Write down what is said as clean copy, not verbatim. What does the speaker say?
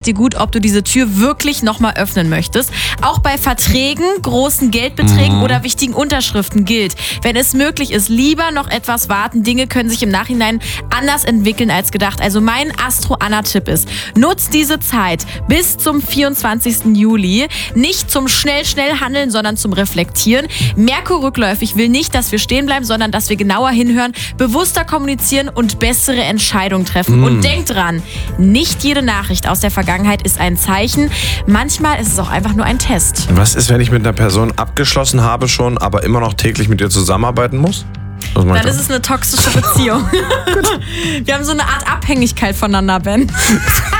dir gut, ob du diese Tür wirklich nochmal öffnen möchtest. Auch bei Verträgen, großen Geldbeträgen oder wichtigen Unterschriften gilt, wenn es möglich ist, lieber noch etwas warten. Dinge können sich im Nachhinein anders entwickeln als gedacht. Also mein Astro-Anna-Tipp ist, nutzt diese Zeit bis zum 24. Juli nicht zum schnell handeln, sondern zum Reflektieren. Merkur rückläufig will nicht, dass wir stehen bleiben, sondern dass wir genauer hinhören, bewusster kommunizieren und bessere Entscheidungen treffen. Und denkt dran, nicht jede Nachricht aus der Vergangenheit ist ein Zeichen. Manchmal ist es auch einfach nur ein Test. Was ist, wenn ich mit einer Person abgeschlossen habe schon, aber immer noch täglich mit ihr zusammenarbeiten muss? Dann ist es eine toxische Beziehung. Wir haben so eine Art Abhängigkeit voneinander, Ben.